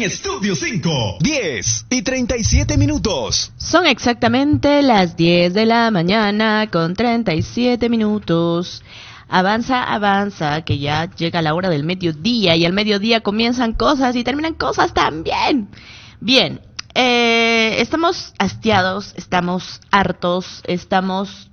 en Estudio 5. 10:37. Son exactamente las 10 de la mañana con 37 minutos. Avanza, avanza, que ya llega la hora del mediodía y al mediodía comienzan cosas y terminan cosas también. Bien, estamos hastiados, estamos hartos, estamos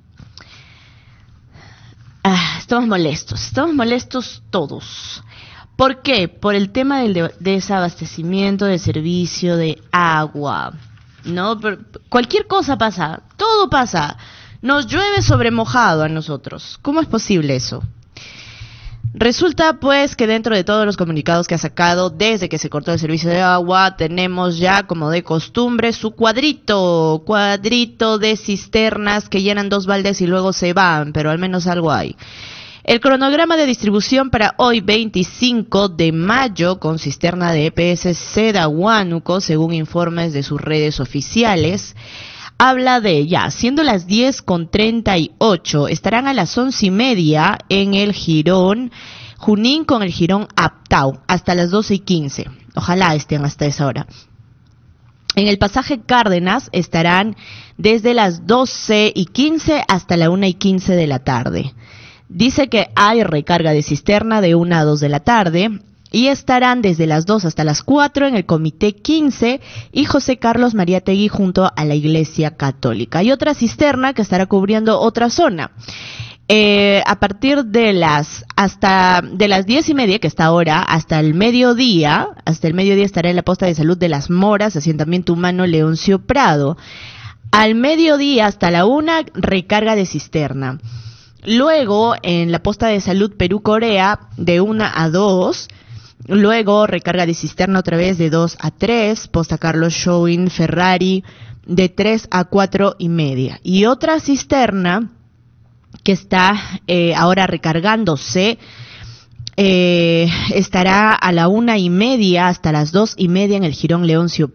molestos todos. ¿Por qué? Por el tema del desabastecimiento de servicio de agua, ¿no? Cualquier cosa pasa, todo pasa. Nos llueve sobre mojado a nosotros. ¿Cómo es posible eso? Resulta pues que dentro de todos los comunicados que ha sacado desde que se cortó el servicio de agua, tenemos ya como de costumbre su cuadrito de cisternas que llenan 2 baldes y luego se van, pero al menos algo hay. El cronograma de distribución para hoy 25 de mayo con cisterna de EPS Seda Huánuco, según informes de sus redes oficiales, habla de ya, siendo las 10:38, estarán a las 11:30 en el jirón Junín con el jirón Aptau, hasta las 12:15. Ojalá estén hasta esa hora. En el pasaje Cárdenas estarán desde las 12:15 hasta la 1:15 de la tarde. Dice que hay recarga de cisterna de 1 a 2 de la tarde. Y estarán desde las 2 hasta las 4 en el Comité 15 y José Carlos Mariátegui junto a la Iglesia Católica. Hay otra cisterna que estará cubriendo otra zona. A partir de las 10:30, que está ahora, hasta el mediodía estará en la posta de salud de Las Moras, asentamiento humano Leoncio Prado. Al mediodía hasta la 1, recarga de cisterna. Luego, en la posta de salud Perú-Corea, de 1 a 2, luego recarga de cisterna otra vez de 2 a 3, posta Carlos Showin Ferrari de 3 a 4:30. Y otra cisterna que está ahora recargándose, estará a la 1:30 hasta las 2:30 en el jirón Leoncio